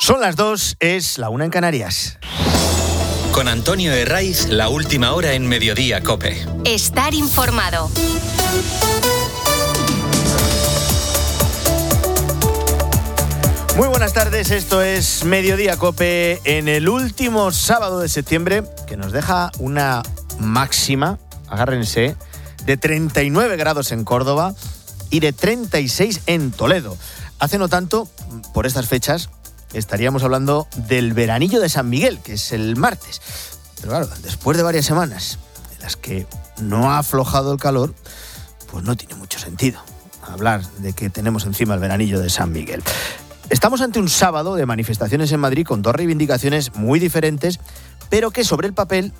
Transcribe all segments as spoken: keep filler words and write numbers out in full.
Son las dos, es la una en Canarias. Con Antonio Herraiz, la última hora en Mediodía COPE. Estar informado. Muy buenas tardes, esto es Mediodía COPE en el último sábado de septiembre, que nos deja una máxima, agárrense, de treinta y nueve grados en Córdoba y de treinta y seis en Toledo. Hace no tanto, por estas fechas, estaríamos hablando del veranillo de San Miguel, que es el martes. Pero claro, después de varias semanas en las que no ha aflojado el calor, pues no tiene mucho sentido hablar de que tenemos encima el veranillo de San Miguel. Estamos ante un sábado de manifestaciones en Madrid con dos reivindicaciones muy diferentes, pero que sobre el papel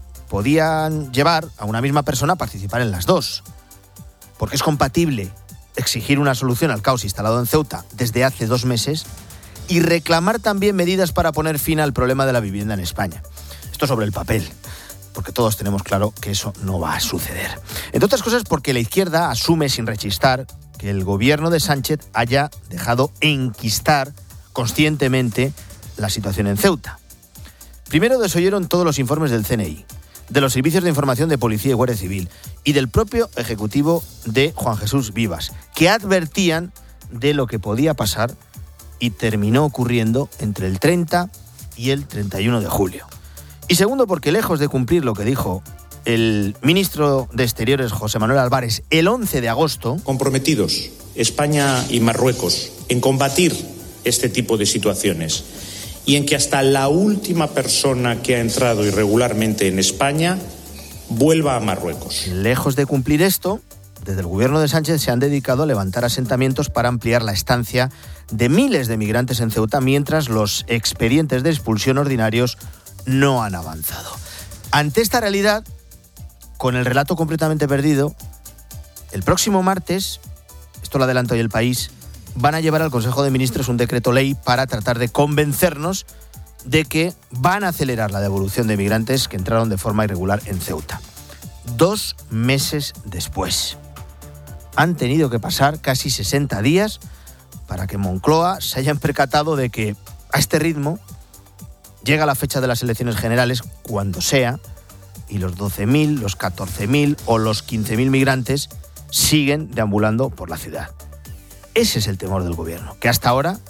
podían llevar a una misma persona a participar en las dos. Porque es compatible exigir una solución al caos instalado en Ceuta desde hace dos meses y reclamar también medidas para poner fin al problema de la vivienda en España. Esto sobre el papel, porque todos tenemos claro que eso no va a suceder. Entre otras cosas porque la izquierda asume sin rechistar que el gobierno de Sánchez haya dejado enquistar conscientemente la situación en Ceuta. Primero desoyeron todos los informes del C N I, de los servicios de información de Policía y Guardia Civil y del propio ejecutivo de Juan Jesús Vivas, que advertían de lo que podía pasar y terminó ocurriendo entre el treinta y el treinta y uno de julio. Y segundo, porque lejos de cumplir lo que dijo el ministro de Exteriores, José Manuel Álvarez, el once de agosto... Comprometidos, España y Marruecos, en combatir este tipo de situaciones y en que hasta la última persona que ha entrado irregularmente en España vuelva a Marruecos. Lejos de cumplir esto, desde el gobierno de Sánchez se han dedicado a levantar asentamientos para ampliar la estancia de miles de migrantes en Ceuta, mientras los expedientes de expulsión ordinarios no han avanzado. Ante esta realidad, con el relato completamente perdido, el próximo martes, esto lo adelanta hoy El País, van a llevar al Consejo de Ministros un decreto ley para tratar de convencernos de que van a acelerar la devolución de migrantes que entraron de forma irregular en Ceuta. Dos meses después. Han tenido que pasar casi sesenta días para que Moncloa se hayan percatado de que a este ritmo llega la fecha de las elecciones generales cuando sea y los doce mil, los catorce mil o los quince mil migrantes siguen deambulando por la ciudad. Ese es el temor del gobierno, que hasta ahora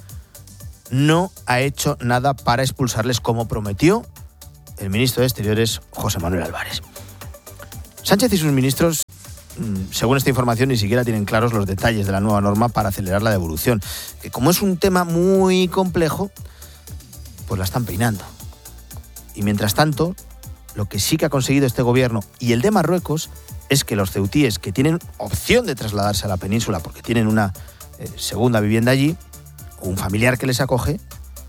no ha hecho nada para expulsarles como prometió el ministro de Exteriores, José Manuel Álvarez. Sánchez y sus ministros, según esta información, ni siquiera tienen claros los detalles de la nueva norma para acelerar la devolución, que como es un tema muy complejo, pues la están peinando. Y mientras tanto, lo que sí que ha conseguido este gobierno y el de Marruecos es que los ceutíes que tienen opción de trasladarse a la península porque tienen una eh, segunda vivienda allí, o un familiar que les acoge,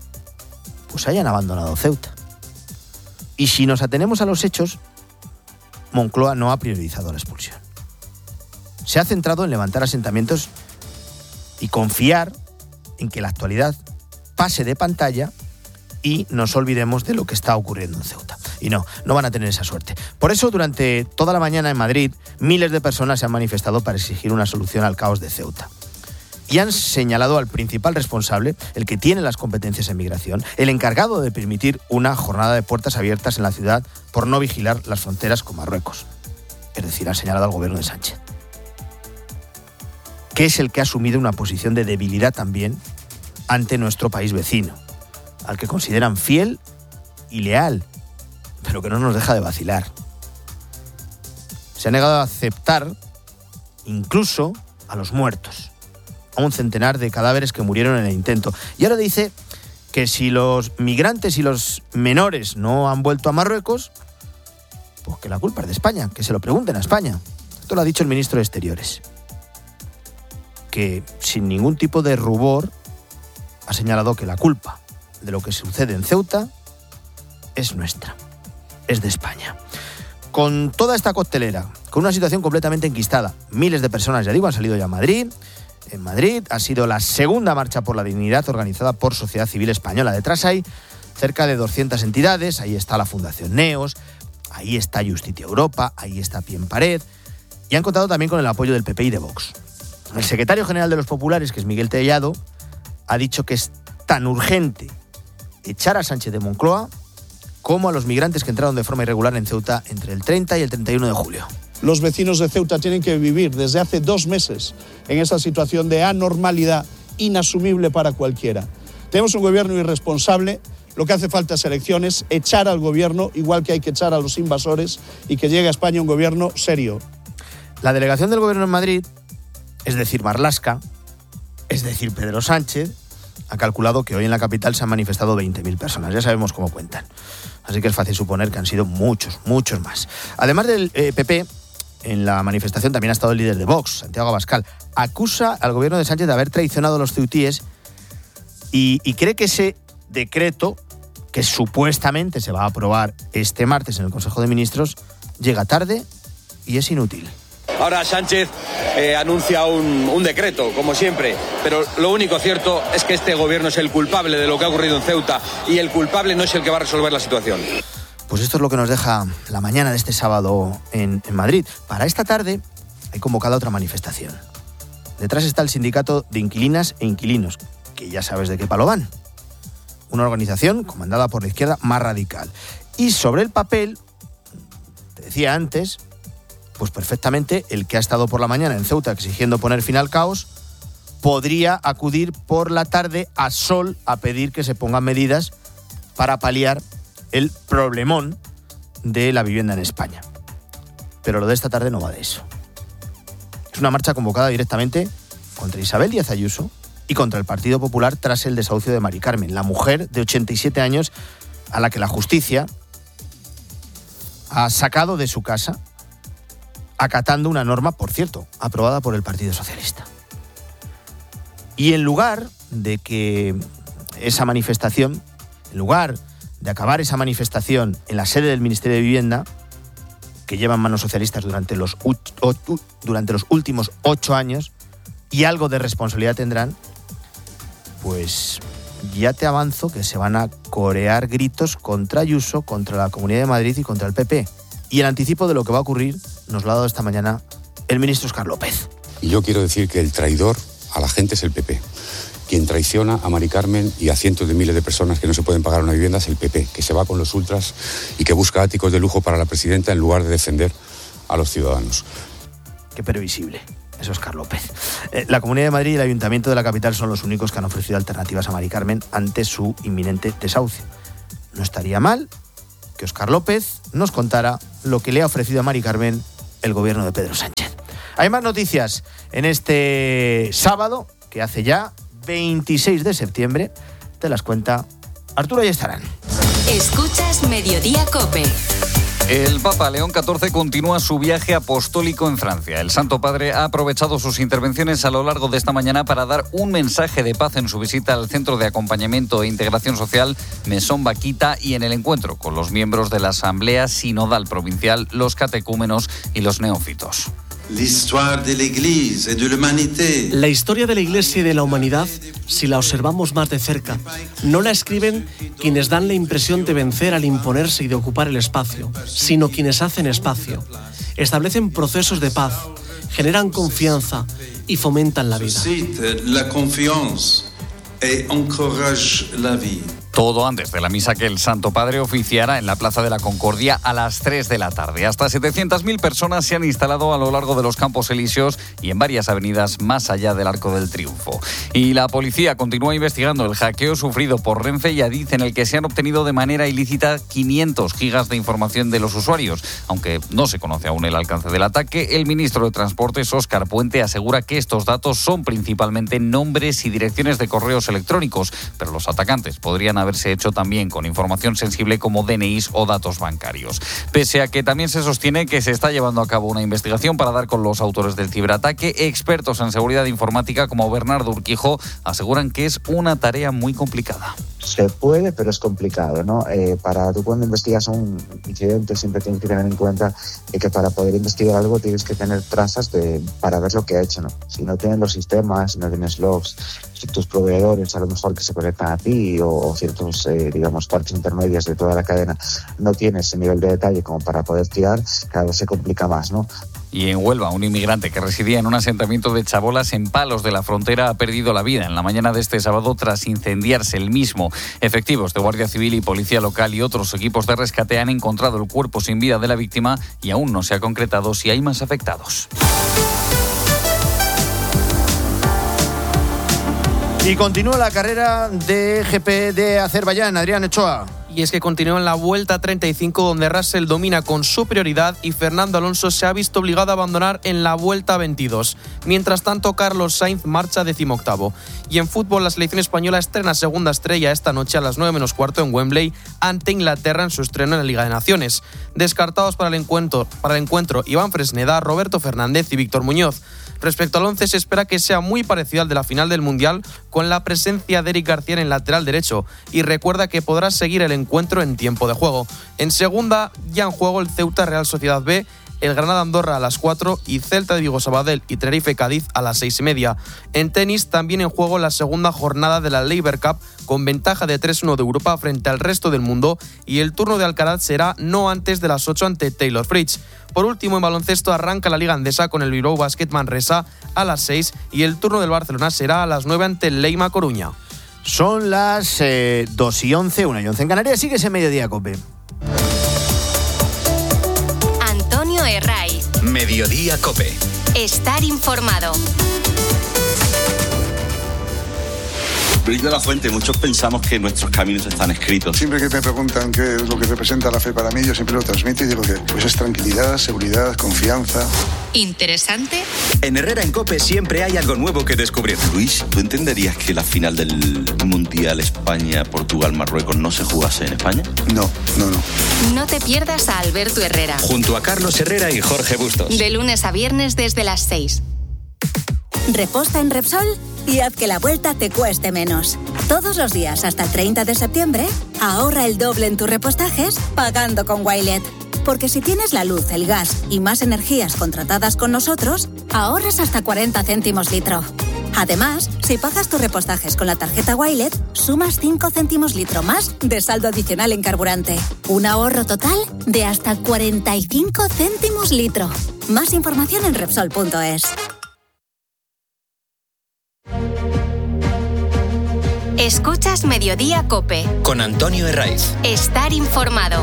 pues hayan abandonado Ceuta. Y si nos atenemos a los hechos, Moncloa no ha priorizado la expulsión. Se ha centrado en levantar asentamientos y confiar en que la actualidad pase de pantalla y nos olvidemos de lo que está ocurriendo en Ceuta. Y no, no van a tener esa suerte. Por eso, durante toda la mañana en Madrid, miles de personas se han manifestado para exigir una solución al caos de Ceuta. Y han señalado al principal responsable, el que tiene las competencias en migración, el encargado de permitir una jornada de puertas abiertas en la ciudad por no vigilar las fronteras con Marruecos. Es decir, han señalado al gobierno de Sánchez, que es el que ha asumido una posición de debilidad también ante nuestro país vecino, al que consideran fiel y leal, pero que no nos deja de vacilar. Se ha negado a aceptar incluso a los muertos, a un centenar de cadáveres que murieron en el intento. Y ahora dice que si los migrantes y los menores no han vuelto a Marruecos, pues que la culpa es de España, que se lo pregunten a España. Esto lo ha dicho el ministro de Exteriores, que sin ningún tipo de rubor ha señalado que la culpa de lo que sucede en Ceuta es nuestra, es de España. Con toda esta coctelera, con una situación completamente enquistada, miles de personas, ya digo, han salido ya a Madrid. En Madrid ha sido la segunda marcha por la dignidad organizada por Sociedad Civil Española. Detrás hay cerca de doscientas entidades, ahí está la Fundación Neos, ahí está Justitia Europa, ahí está Pie en Pared, y han contado también con el apoyo del P P y de Vox. El secretario general de los Populares, que es Miguel Tellado, ha dicho que es tan urgente echar a Sánchez de Moncloa como a los migrantes que entraron de forma irregular en Ceuta entre el treinta y el treinta y uno de julio. Los vecinos de Ceuta tienen que vivir desde hace dos meses en esa situación de anormalidad inasumible para cualquiera. Tenemos un gobierno irresponsable, lo que hace falta es elecciones, echar al gobierno, igual que hay que echar a los invasores, y que llegue a España un gobierno serio. La delegación del gobierno en Madrid, es decir, Marlaska, es decir, Pedro Sánchez, ha calculado que hoy en la capital se han manifestado veinte mil personas. Ya sabemos cómo cuentan. Así que es fácil suponer que han sido muchos, muchos más. Además del eh, P P, en la manifestación también ha estado el líder de Vox, Santiago Abascal. Acusa al gobierno de Sánchez de haber traicionado a los ceutíes y, y cree que ese decreto, que supuestamente se va a aprobar este martes en el Consejo de Ministros, llega tarde y es inútil. Ahora Sánchez eh, anuncia un, un decreto, como siempre, pero lo único cierto es que este gobierno es el culpable de lo que ha ocurrido en Ceuta y el culpable no es el que va a resolver la situación. Pues esto es lo que nos deja la mañana de este sábado en, en Madrid. Para esta tarde hay convocada otra manifestación. Detrás está el sindicato de inquilinas e inquilinos, que ya sabes de qué palo van. Una organización comandada por la izquierda más radical. Y sobre el papel, te decía antes, pues perfectamente el que ha estado por la mañana en Ceuta exigiendo poner fin al caos, podría acudir por la tarde a Sol a pedir que se pongan medidas para paliar el problemón de la vivienda en España. Pero lo de esta tarde no va de eso. Es una marcha convocada directamente contra Isabel Díaz Ayuso y contra el Partido Popular tras el desahucio de Mari Carmen, la mujer de ochenta y siete años a la que la justicia ha sacado de su casa acatando una norma, por cierto, aprobada por el Partido Socialista. Y en lugar de que esa manifestación, en lugar de acabar esa manifestación en la sede del Ministerio de Vivienda, que llevan manos socialistas durante los, durante los últimos ocho años, y algo de responsabilidad tendrán, pues ya te avanzo que se van a corear gritos contra Ayuso, contra la Comunidad de Madrid y contra el P P. Y el anticipo de lo que va a ocurrir nos lo ha dado esta mañana el ministro Óscar López. Y yo quiero decir que el traidor a la gente es el P P. Quien traiciona a Mari Carmen y a cientos de miles de personas que no se pueden pagar una vivienda es el P P, que se va con los ultras y que busca áticos de lujo para la presidenta en lugar de defender a los ciudadanos. Qué previsible, es Óscar López. Eh, la Comunidad de Madrid y el Ayuntamiento de la capital son los únicos que han ofrecido alternativas a Mari Carmen ante su inminente desahucio. No estaría mal que Óscar López nos contara lo que le ha ofrecido a Mari Carmen el gobierno de Pedro Sánchez. Hay más noticias en este sábado, que hace ya veintiséis de septiembre, te las cuenta Arturo Ayestarán. Escuchas Mediodía COPE. El Papa León catorce continúa su viaje apostólico en Francia. El Santo Padre ha aprovechado sus intervenciones a lo largo de esta mañana para dar un mensaje de paz en su visita al Centro de Acompañamiento e Integración Social Mesón Vaquita y en el encuentro con los miembros de la Asamblea Sinodal Provincial, los catecúmenos y los neófitos. La historia de la Iglesia y de la humanidad, si la observamos más de cerca, no la escriben quienes dan la impresión de vencer al imponerse y de ocupar el espacio, sino quienes hacen espacio, establecen procesos de paz, generan confianza y fomentan la vida. La confianza y encourage la vida. Todo antes de la misa que el Santo Padre oficiará en la Plaza de la Concordia a las tres de la tarde. Hasta setecientas mil personas se han instalado a lo largo de los Campos Elíseos y en varias avenidas más allá del Arco del Triunfo. Y la policía continúa investigando el hackeo sufrido por Renfe y Adif, en el que se han obtenido de manera ilícita quinientos gigas de información de los usuarios. Aunque no se conoce aún el alcance del ataque, el ministro de Transportes, Óscar Puente, asegura que estos datos son principalmente nombres y direcciones de correos electrónicos, pero los atacantes podrían haberse hecho también con información sensible como D N Is o datos bancarios. Pese a que también se sostiene que se está llevando a cabo una investigación para dar con los autores del ciberataque, expertos en seguridad informática como Bernardo Urquijo aseguran que es una tarea muy complicada. Se puede, pero es complicado, ¿no? Eh, para tú cuando investigas un incidente siempre tienes que tener en cuenta eh, que para poder investigar algo tienes que tener trazas de, para ver lo que ha hecho, ¿no? Si no tienes los sistemas, si no tienes logs, si tus proveedores a lo mejor que se conectan a ti o, o ciertos, eh, digamos, partes intermedias de toda la cadena no tienes ese nivel de detalle como para poder tirar, cada vez se complica más, ¿no? Y en Huelva, un inmigrante que residía en un asentamiento de chabolas en Palos de la Frontera ha perdido la vida en la mañana de este sábado tras incendiarse el mismo. Efectivos de Guardia Civil y Policía Local y otros equipos de rescate han encontrado el cuerpo sin vida de la víctima y aún no se ha concretado si hay más afectados. Y continúa la carrera de G P de Azerbaiyán. Adrián Ochoa. Y es que continúa en la vuelta treinta y cinco, donde Russell domina con superioridad y Fernando Alonso se ha visto obligado a abandonar en la vuelta veintidós. Mientras tanto, Carlos Sainz marcha decimoctavo. Y en fútbol, la selección española estrena segunda estrella esta noche a las nueve menos cuarto en Wembley ante Inglaterra en su estreno en la Liga de Naciones. Descartados para el encuentro, para el encuentro Iván Fresneda, Roberto Fernández y Víctor Muñoz. Respecto al once, se espera que sea muy parecido al de la final del Mundial, con la presencia de Eric García en el lateral derecho, y recuerda que podrá seguir el encuentro en tiempo de juego. En segunda, ya en juego el Ceuta Real Sociedad B, el Granada Andorra a las cuatro y Celta de Vigo Sabadell y Tenerife Cádiz a las seis y media. En tenis, también en juego la segunda jornada de la Laver Cup, con ventaja de tres uno de Europa frente al resto del mundo, y el turno de Alcaraz será no antes de las ocho ante Taylor Fritz. Por último, en baloncesto arranca la Liga Endesa con el Bilbao Basket Manresa a las seis y el turno del Barcelona será a las nueve ante el Leima Coruña. Son las eh, dos y once, una y once en Canarias. Sigue ese Mediodía Cope. Antonio Herraiz. Mediodía Cope. Estar informado. Luis de la Fuente, muchos pensamos que nuestros caminos están escritos. Siempre que me preguntan qué es lo que representa la fe para mí, yo siempre lo transmito y digo que pues es tranquilidad, seguridad, confianza. ¿Interesante? En Herrera en Cope siempre hay algo nuevo que descubrir. Luis, ¿tú entenderías que la final del Mundial España-Portugal-Marruecos no se jugase en España? No, no, no. No te pierdas a Alberto Herrera. Junto a Carlos Herrera y Jorge Bustos. De lunes a viernes desde las seis. Reposta en Repsol y haz que la vuelta te cueste menos. Todos los días hasta el treinta de septiembre, ahorra el doble en tus repostajes pagando con Wilet. Porque si tienes la luz, el gas y más energías contratadas con nosotros, ahorras hasta cuarenta céntimos litro. Además, si pagas tus repostajes con la tarjeta Wilet, sumas cinco céntimos litro más de saldo adicional en carburante. Un ahorro total de hasta cuarenta y cinco céntimos litro. Más información en Repsol punto es. Escuchas Mediodía Cope. Con Antonio Herraiz. Estar informado.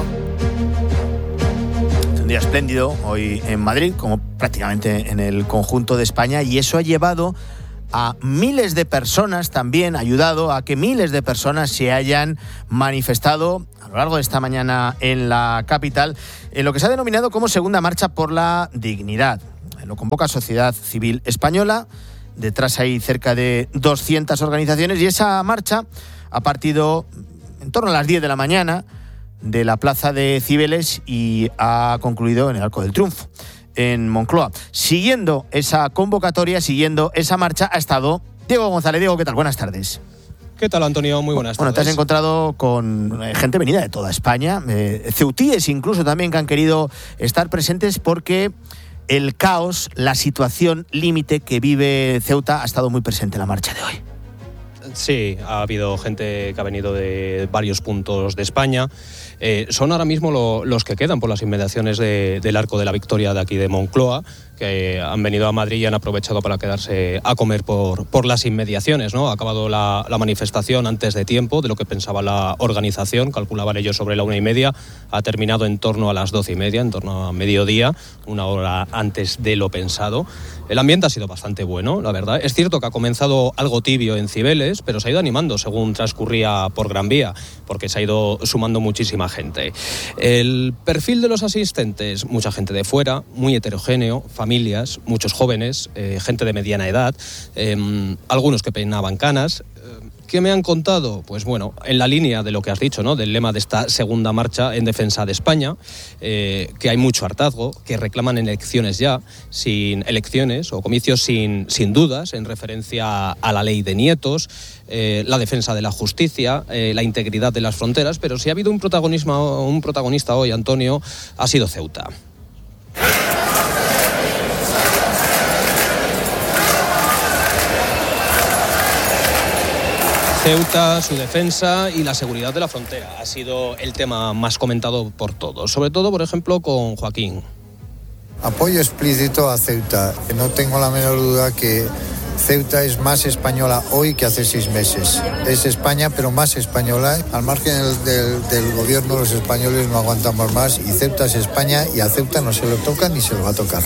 Un día espléndido hoy en Madrid, como prácticamente en el conjunto de España, y eso ha llevado a miles de personas, también ha ayudado a que miles de personas se hayan manifestado a lo largo de esta mañana en la capital, en lo que se ha denominado como Segunda Marcha por la Dignidad. Lo convoca Sociedad Civil Española. Detrás hay cerca de doscientas organizaciones y esa marcha ha partido en torno a las diez de la mañana de la plaza de Cibeles y ha concluido en el Arco del Triunfo, en Moncloa. Siguiendo esa convocatoria, siguiendo esa marcha, ha estado Diego González. Diego, ¿qué tal? Buenas tardes. ¿Qué tal, Antonio? Muy buenas tardes. Bueno, te has encontrado con gente venida de toda España, eh, ceutíes incluso también, que han querido estar presentes porque el caos, la situación límite que vive Ceuta ha estado muy presente en la marcha de hoy. Sí, ha habido gente que ha venido de varios puntos de España. Eh, son ahora mismo lo, los que quedan por las inmediaciones de, del Arco de la Victoria de aquí de Moncloa, que han venido a Madrid y han aprovechado para quedarse a comer por, por las inmediaciones, ¿no? Ha acabado la, la manifestación antes de tiempo de lo que pensaba la organización, calculaban ellos sobre la una y media, ha terminado en torno a las doce y media, en torno a mediodía, una hora antes de lo pensado. El ambiente ha sido bastante bueno, la verdad. Es cierto que ha comenzado algo tibio en Cibeles, pero se ha ido animando según transcurría por Gran Vía, porque se ha ido sumando muchísima gente. El perfil de los asistentes, mucha gente de fuera, muy heterogéneo, familias, muchos jóvenes, eh, gente de mediana edad, eh, algunos que peinaban canas. ¿Qué me han contado? Pues bueno, en la línea de lo que has dicho, ¿no? Del lema de esta segunda marcha en defensa de España, eh, que hay mucho hartazgo, que reclaman elecciones ya, sin elecciones o comicios sin, sin dudas, en referencia a la ley de nietos, eh, la defensa de la justicia, eh, la integridad de las fronteras, pero si ha habido un protagonismo, un protagonista hoy, Antonio, ha sido Ceuta. Ceuta, su defensa y la seguridad de la frontera ha sido el tema más comentado por todos, sobre todo, por ejemplo, con Joaquín. Apoyo explícito a Ceuta. No tengo la menor duda que Ceuta es más española hoy que hace seis meses. Es España, pero más española. Al margen del, del, del gobierno, los españoles no aguantamos más y Ceuta es España y a Ceuta no se lo toca ni se lo va a tocar.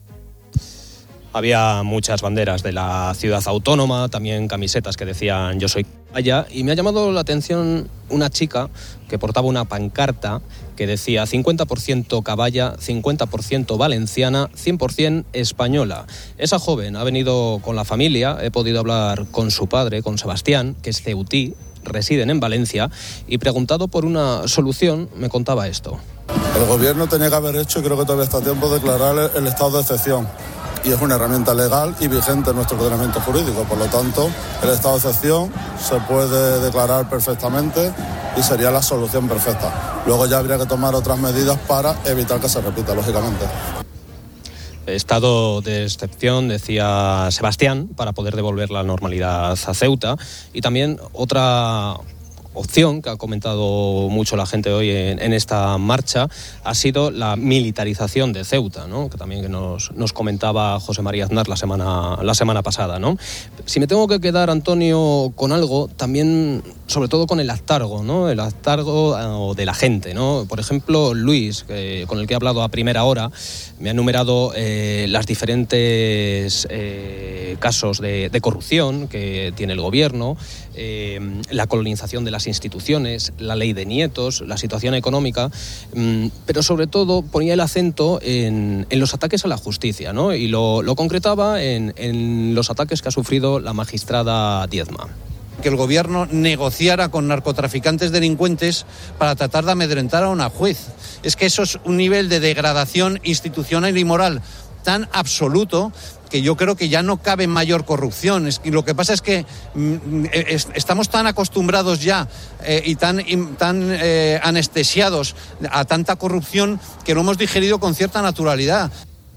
Había muchas banderas de la ciudad autónoma, también camisetas que decían yo soy Caballa, y me ha llamado la atención una chica que portaba una pancarta que decía cincuenta por ciento Caballa, cincuenta por ciento valenciana, cien por ciento española. Esa joven ha venido con la familia, he podido hablar con su padre, con Sebastián, que es ceutí, residen en Valencia, y preguntado por una solución me contaba esto. El gobierno tenía que haber hecho, y creo que todavía está a tiempo, de declarar el estado de excepción. Y es una herramienta legal y vigente en nuestro ordenamiento jurídico. Por lo tanto, el estado de excepción se puede declarar perfectamente y sería la solución perfecta. Luego ya habría que tomar otras medidas para evitar que se repita, lógicamente. Estado de excepción, decía Sebastián, para poder devolver la normalidad a Ceuta. Y también otra opción que ha comentado mucho la gente hoy en, en esta marcha ha sido la militarización de Ceuta, ¿no? Que también que nos, nos comentaba José María Aznar la semana, la semana pasada, ¿no? Si me tengo que quedar, Antonio, con algo, también sobre todo con el hartazgo, ¿no? El hartazgo de la gente, ¿no? Por ejemplo, Luis, que, con el que he hablado a primera hora, me ha enumerado eh, las diferentes eh, casos de, de corrupción que tiene el gobierno, eh, la colonización de las instituciones, la ley de nietos, la situación económica, mmm, pero sobre todo ponía el acento en, en los ataques a la justicia, ¿no? Y lo, lo concretaba en, en los ataques que ha sufrido la magistrada Diezma. Que el gobierno negociara con narcotraficantes delincuentes para tratar de amedrentar a una juez. Es que eso es un nivel de degradación institucional y moral tan absoluto que yo creo que ya no cabe mayor corrupción. Es que lo que pasa es que mm, es, estamos tan acostumbrados ya eh, y tan, y, tan eh, anestesiados a tanta corrupción que lo hemos digerido con cierta naturalidad.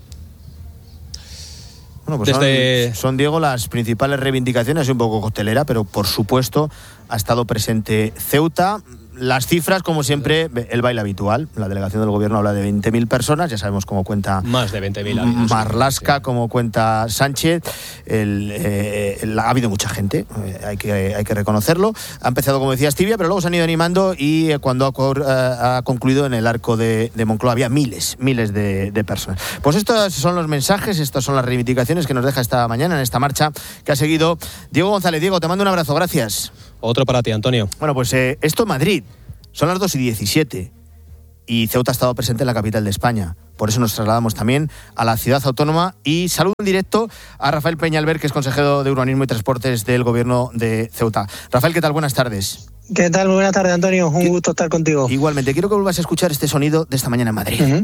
Bueno, pues Desde... son, son, Diego, las principales reivindicaciones, es un poco costelera, pero por supuesto ha estado presente Ceuta. Las cifras, como siempre, el baile habitual. La delegación del gobierno habla de veinte mil personas, ya sabemos cómo cuenta más de veinte mil Marlaska, sí. Cómo cuenta Sánchez. El, eh, el, ha habido mucha gente, eh, hay, que, hay que reconocerlo. Ha empezado, como decías, tibia, pero luego se han ido animando y eh, cuando ha, eh, ha concluido en el arco de, de Moncloa había miles, miles de, de personas. Pues estos son los mensajes, estas son las reivindicaciones que nos deja esta mañana en esta marcha que ha seguido Diego González. Diego, te mando un abrazo, gracias. Otro para ti, Antonio. Bueno, pues eh, esto en Madrid. Son las dos y diecisiete y Ceuta ha estado presente en la capital de España. Por eso nos trasladamos también a la ciudad autónoma y saludo en directo a Rafael Peñalver, que es consejero de Urbanismo y Transportes del Gobierno de Ceuta. Rafael, ¿qué tal? Buenas tardes. ¿Qué tal? Muy buenas tardes, Antonio. Un gusto estar contigo. Igualmente. Quiero que vuelvas a escuchar este sonido de esta mañana en Madrid. Uh-huh.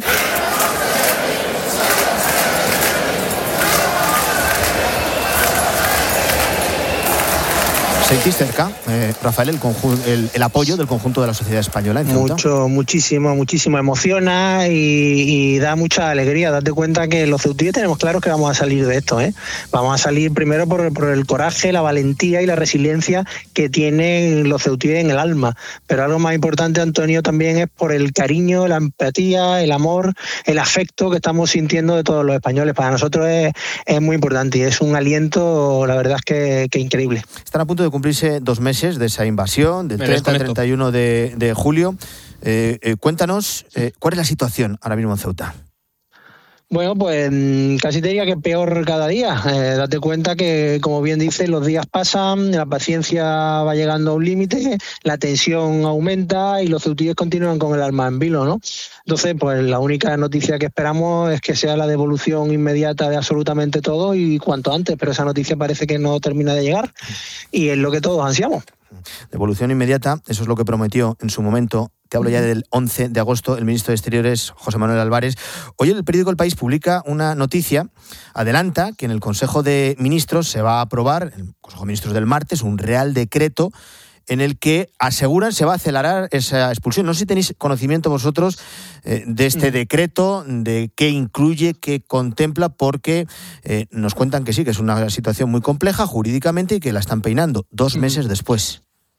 ¿Sentís cerca, eh, Rafael, el, conju- el, el apoyo del conjunto de la sociedad española en Ceuta? Mucho, muchísimo, muchísimo. Emociona y, y da mucha alegría. Date cuenta que los ceutíes tenemos claro que vamos a salir de esto, ¿eh? Vamos a salir primero por, por el coraje, la valentía y la resiliencia que tienen los ceutíes en el alma. Pero algo más importante, Antonio, también es por el cariño, la empatía, el amor, el afecto que estamos sintiendo de todos los españoles. Para nosotros es, es muy importante y es un aliento, la verdad es que, que increíble. Están a punto de cumplirse dos meses de esa invasión, del treinta al treinta y uno de, de julio. Eh, eh, cuéntanos, eh, ¿cuál es la situación ahora mismo en Ceuta? Bueno, pues casi te diría que peor cada día. Eh, date cuenta que, como bien dices, los días pasan, la paciencia va llegando a un límite, la tensión aumenta y los ceutíes continúan con el alma en vilo, ¿no? Entonces, pues la única noticia que esperamos es que sea la devolución inmediata de absolutamente todo y cuanto antes, pero esa noticia parece que no termina de llegar y es lo que todos ansiamos. Devolución inmediata, eso es lo que prometió en su momento. Te hablo ya del once de agosto, el ministro de Exteriores, José Manuel Álvarez. Hoy el periódico El País publica una noticia, adelanta que en el Consejo de Ministros se va a aprobar, en el Consejo de Ministros del martes, un real decreto en el que aseguran se va a acelerar esa expulsión. No sé si tenéis conocimiento vosotros eh, de este decreto, de qué incluye, qué contempla, porque eh, nos cuentan que sí, que es una situación muy compleja jurídicamente y que la están peinando dos meses después.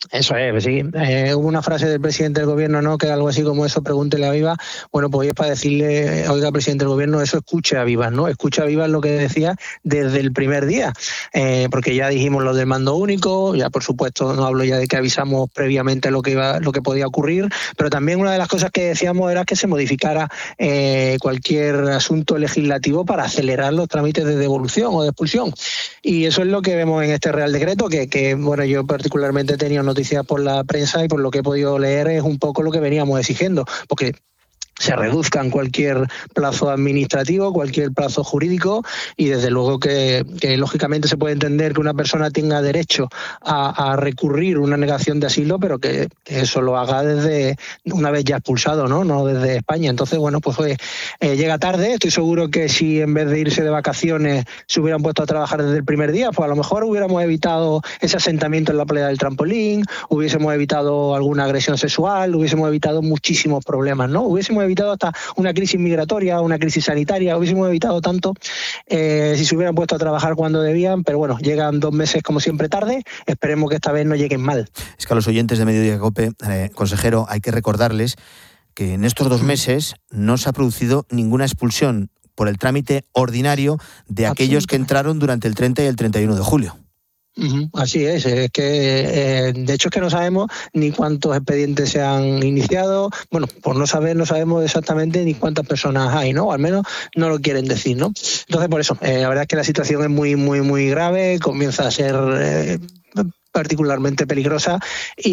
Eso es, sí. Eh, hubo una frase del presidente del gobierno, ¿no?, que algo así como eso, pregúntele a Vivas. Bueno, pues es para decirle, oiga, presidente del gobierno, eso escuche a Vivas, ¿no? Escuche a Vivas lo que decía desde el primer día, eh, porque ya dijimos lo del mando único, ya por supuesto no hablo ya de que avisamos previamente lo que iba, lo que podía ocurrir, pero también una de las cosas que decíamos era que se modificara eh, cualquier asunto legislativo para acelerar los trámites de devolución o de expulsión. Y eso es lo que vemos en este Real Decreto, que, que bueno, yo particularmente he tenido noticias por la prensa y por lo que he podido leer es un poco lo que veníamos exigiendo, porque se reduzcan cualquier plazo administrativo, cualquier plazo jurídico, y desde luego que, que lógicamente se puede entender que una persona tenga derecho a, a recurrir una negación de asilo, pero que, que eso lo haga desde una vez ya expulsado, no, no desde España. Entonces, bueno, pues eh, eh, llega tarde. Estoy seguro que si en vez de irse de vacaciones se hubieran puesto a trabajar desde el primer día, pues a lo mejor hubiéramos evitado ese asentamiento en la playa del Trampolín, hubiésemos evitado alguna agresión sexual, hubiésemos evitado muchísimos problemas, ¿no? Hubiésemos evitado hasta una crisis migratoria, una crisis sanitaria, hubiésemos evitado tanto eh, si se hubieran puesto a trabajar cuando debían, pero bueno, llegan dos meses como siempre tarde, esperemos que esta vez no lleguen mal. Es que a los oyentes de Mediodía Cope, eh, consejero, hay que recordarles que en estos dos meses no se ha producido ninguna expulsión por el trámite ordinario de aquellos que entraron durante el treinta y el treinta y uno de julio. Uh-huh, así es, es que eh, de hecho es que no sabemos ni cuántos expedientes se han iniciado, bueno, por no saber no sabemos exactamente ni cuántas personas hay, ¿no? O al menos no lo quieren decir, ¿no? Entonces por eso, eh, la verdad es que la situación es muy, muy, muy grave, comienza a ser eh, particularmente peligrosa y,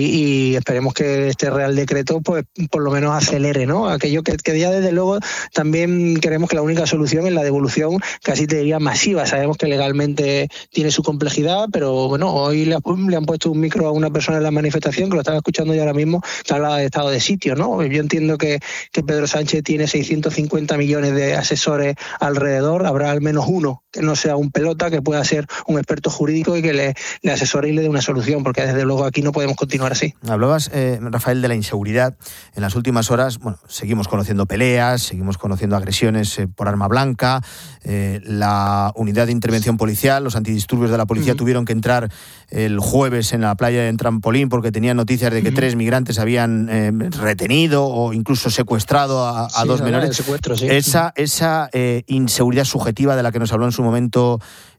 y esperemos que este Real Decreto pues por lo menos acelere, ¿no? Aquello que, que ya desde luego también creemos que la única solución es la devolución, casi te diría masiva. Sabemos que legalmente tiene su complejidad, pero bueno, hoy le, le han puesto un micro a una persona en la manifestación que lo estaba escuchando yo ahora mismo, que hablaba de estado de sitio, ¿no? Yo entiendo que, que Pedro Sánchez tiene seiscientos cincuenta millones de asesores alrededor, habrá al menos uno que no sea un pelota, que pueda ser un experto jurídico y que le, le asesore y le dé una solución, porque desde luego aquí no podemos continuar así. Hablabas, eh, Rafael, de la inseguridad. En las últimas horas, bueno, seguimos conociendo peleas, seguimos conociendo agresiones eh, por arma blanca, eh, la unidad de intervención policial, los antidisturbios de la policía uh-huh. tuvieron que entrar el jueves en la playa de Trampolín porque tenían noticias de que uh-huh. tres migrantes habían eh, retenido o incluso secuestrado a, a sí, dos menores. Secuestro, sí. Esa, esa eh, inseguridad subjetiva de la que nos habló en su momento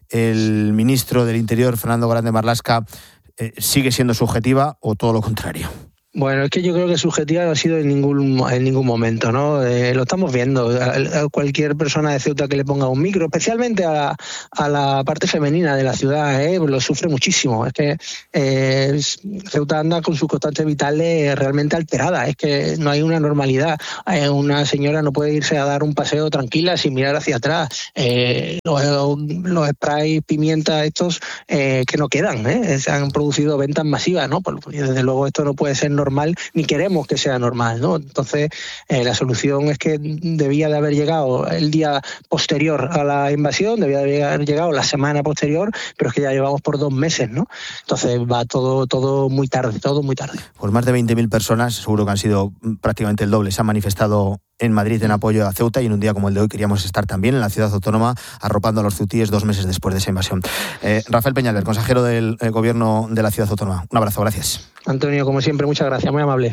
el ministro del Interior, Fernando Grande Marlaska, eh, ¿sigue siendo subjetiva o todo lo contrario? Bueno, es que yo creo que subjetiva no ha sido en ningún en ningún momento, ¿no? Eh, lo estamos viendo. A, a cualquier persona de Ceuta que le ponga un micro, especialmente a la, a la parte femenina de la ciudad, ¿eh? Lo sufre muchísimo. Es que eh, Ceuta anda con sus constantes vitales realmente alteradas. Es que no hay una normalidad. Eh, una señora no puede irse a dar un paseo tranquila sin mirar hacia atrás. Eh, los, los sprays, pimienta estos eh, que no quedan, ¿eh? Se han producido ventas masivas, ¿no? Pues, desde luego esto no puede ser normal. normal, ni queremos que sea normal, ¿no? Entonces, eh, la solución es que debía de haber llegado el día posterior a la invasión, debía de haber llegado la semana posterior, pero es que ya llevamos por dos meses, ¿no? Entonces va todo, todo muy tarde, todo muy tarde. Pues más de veinte mil personas, seguro que han sido prácticamente el doble, se han manifestado en Madrid en apoyo a Ceuta, y en un día como el de hoy queríamos estar también en la ciudad autónoma arropando a los ceutíes dos meses después de esa invasión. Eh, Rafael Peñalver, consejero del eh, Gobierno de la ciudad autónoma. Un abrazo, gracias. Antonio, como siempre, muchas gracias, muy amable.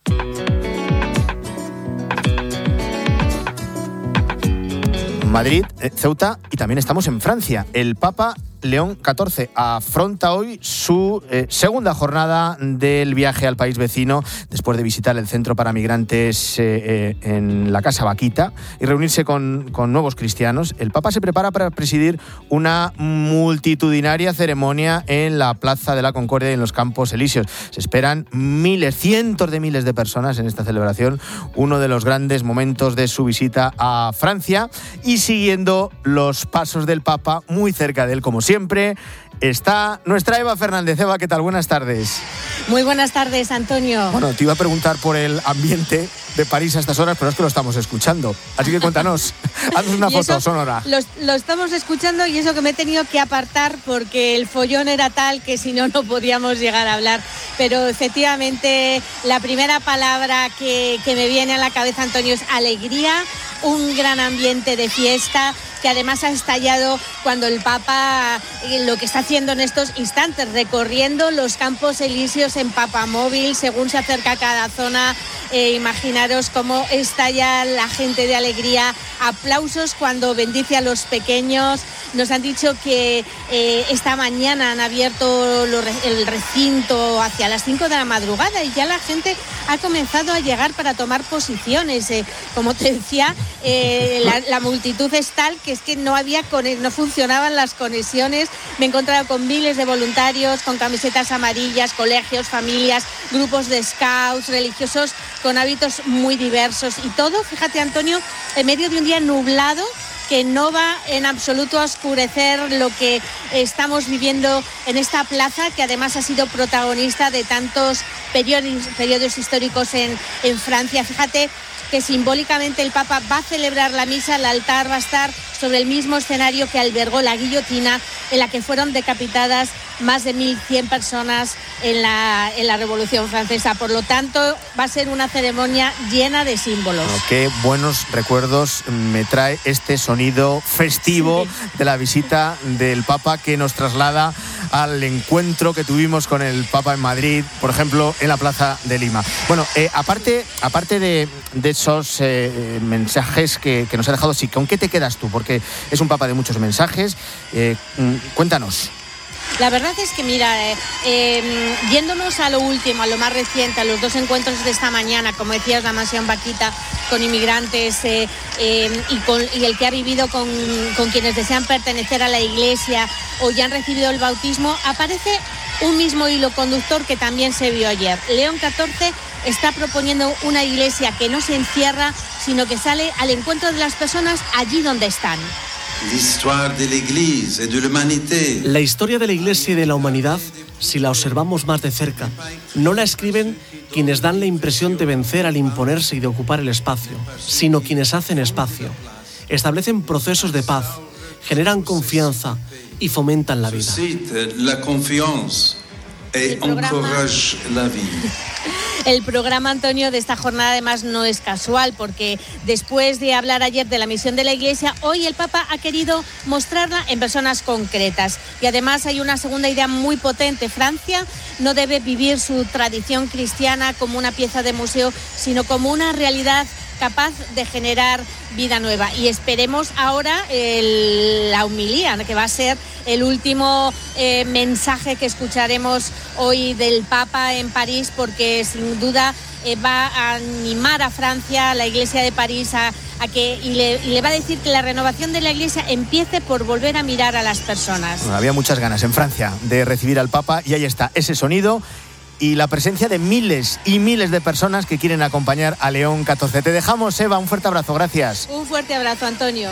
Madrid, eh, Ceuta, y también estamos en Francia. El Papa León catorce afronta hoy su eh, segunda jornada del viaje al país vecino, después de visitar el centro para migrantes eh, eh, en la Casa Vaquita y reunirse con, con nuevos cristianos. El Papa se prepara para presidir una multitudinaria ceremonia en la Plaza de la Concordia y en los Campos Elíseos. Se esperan miles, cientos de miles de personas en esta celebración, uno de los grandes momentos de su visita a Francia, y siguiendo los pasos del Papa, muy cerca de él como siempre, Siempre está nuestra Eva Fernández. Eva, ¿qué tal? Buenas tardes. Muy buenas tardes, Antonio. Bueno, te iba a preguntar por el ambiente de París a estas horas, pero es que lo estamos escuchando. Así que cuéntanos, haznos una foto sonora. Lo, lo estamos escuchando, y eso que me he tenido que apartar porque el follón era tal que si no, no podíamos llegar a hablar. Pero efectivamente, la primera palabra que, que me viene a la cabeza, Antonio, es alegría, un gran ambiente de fiesta que además ha estallado cuando el Papa lo que está haciendo en estos instantes, recorriendo los Campos Elíseos en papamóvil, según se acerca a cada zona. Eh, imaginaros cómo estalla la gente de alegría, aplausos cuando bendice a los pequeños. Nos han dicho que eh, esta mañana han abierto lo, el recinto hacia las cinco de la madrugada y ya la gente ha comenzado a llegar para tomar posiciones. Eh, como te decía, eh, la, la multitud es tal que es que no había no funcionaban las conexiones. Me he encontrado con miles de voluntarios, con camisetas amarillas, colegios, familias, grupos de scouts, religiosos con hábitos muy diversos y todo, fíjate Antonio, en medio de un día nublado que no va en absoluto a oscurecer lo que estamos viviendo en esta plaza, que además ha sido protagonista de tantos periodos, periodos históricos en, en Francia. Fíjate que simbólicamente el Papa va a celebrar la misa, el altar va a estar sobre el mismo escenario que albergó la guillotina en la que fueron decapitadas más de mil cien personas en la, en la Revolución Francesa. Por lo tanto, va a ser una ceremonia llena de símbolos. Bueno, qué buenos recuerdos me trae este sonido festivo sí. de la visita del Papa, que nos traslada al encuentro que tuvimos con el Papa en Madrid, por ejemplo, en la Plaza de Lima. Bueno, eh, aparte, aparte de, de esos eh, mensajes que, que nos ha dejado, sí, ¿con qué te quedas tú? Porque es un Papa de muchos mensajes. Eh, cuéntanos. La verdad es que, mira, eh, eh, yéndonos a lo último, a lo más reciente, a los dos encuentros de esta mañana, como decías, la mansión Vaquita con inmigrantes eh, eh, y, con, y el que ha vivido con, con quienes desean pertenecer a la Iglesia o ya han recibido el bautismo, aparece un mismo hilo conductor que también se vio ayer. León catorce está proponiendo una Iglesia que no se encierra, sino que sale al encuentro de las personas allí donde están. La historia de la Iglesia y de la humanidad, si la observamos más de cerca, no la escriben quienes dan la impresión de vencer al imponerse y de ocupar el espacio, sino quienes hacen espacio, establecen procesos de paz, generan confianza y fomentan la vida. La confianza y encourage la vida. El programa, Antonio, de esta jornada además no es casual, porque después de hablar ayer de la misión de la Iglesia, hoy el Papa ha querido mostrarla en personas concretas. Y además hay una segunda idea muy potente. Francia no debe vivir su tradición cristiana como una pieza de museo, sino como una realidad capaz de generar vida nueva. Y esperemos ahora el, la homilía, que va a ser el último eh, mensaje que escucharemos hoy del Papa en París, porque sin duda eh, va a animar a Francia, a la Iglesia de París, a, a que y le, y le va a decir que la renovación de la Iglesia empiece por volver a mirar a las personas. Bueno, había muchas ganas en Francia de recibir al Papa y ahí está ese sonido y la presencia de miles y miles de personas que quieren acompañar a León catorce. Te dejamos, Eva, un fuerte abrazo, gracias. Un fuerte abrazo, Antonio.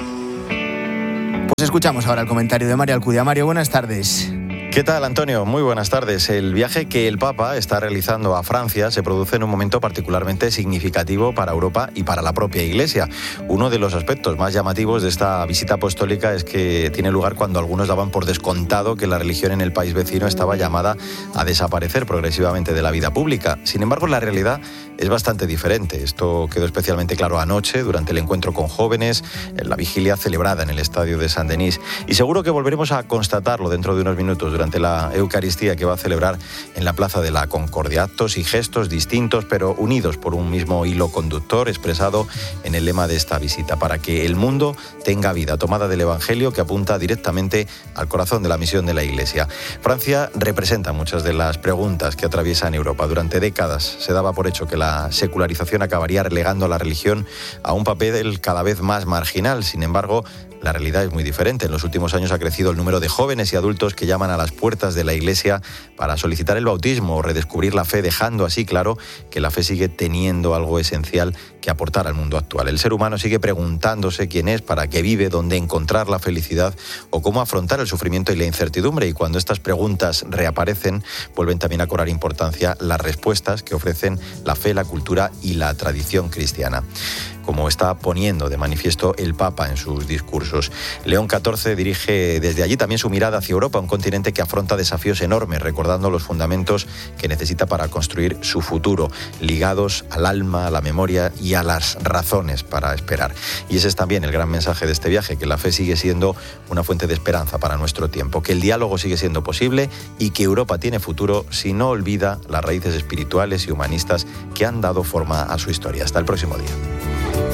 Pues escuchamos ahora el comentario de Mario Alcudia. Mario, buenas tardes. ¿Qué tal, Antonio? Muy buenas tardes. El viaje que el Papa está realizando a Francia se produce en un momento particularmente significativo para Europa y para la propia Iglesia. Uno de los aspectos más llamativos de esta visita apostólica es que tiene lugar cuando algunos daban por descontado que la religión en el país vecino estaba llamada a desaparecer progresivamente de la vida pública. Sin embargo, la realidad es bastante diferente. Esto quedó especialmente claro anoche durante el encuentro con jóvenes, en la vigilia celebrada en el estadio de Saint-Denis. Y seguro que volveremos a constatarlo dentro de unos minutos durante la Eucaristía que va a celebrar en la Plaza de la Concordia. Actos y gestos distintos, pero unidos por un mismo hilo conductor expresado en el lema de esta visita: para que el mundo tenga vida, tomada del Evangelio que apunta directamente al corazón de la misión de la Iglesia. Francia representa muchas de las preguntas que atraviesan Europa. Durante décadas se daba por hecho que la secularización acabaría relegando a la religión a un papel cada vez más marginal. Sin embargo, la realidad es muy diferente. En los últimos años ha crecido el número de jóvenes y adultos que llaman a las puertas de la Iglesia para solicitar el bautismo o redescubrir la fe, dejando así claro que la fe sigue teniendo algo esencial que aportar al mundo actual. El ser humano sigue preguntándose quién es, para qué vive, dónde encontrar la felicidad o cómo afrontar el sufrimiento y la incertidumbre. Y cuando estas preguntas reaparecen, vuelven también a cobrar importancia las respuestas que ofrecen la fe, la cultura y la tradición cristiana. como está poniendo de manifiesto el Papa en sus discursos. León catorce dirige desde allí también su mirada hacia Europa, un continente que afronta desafíos enormes, recordando los fundamentos que necesita para construir su futuro, ligados al alma, a la memoria y a las razones para esperar. Y ese es también el gran mensaje de este viaje, que la fe sigue siendo una fuente de esperanza para nuestro tiempo, que el diálogo sigue siendo posible y que Europa tiene futuro si no olvida las raíces espirituales y humanistas que han dado forma a su historia. Hasta el próximo día.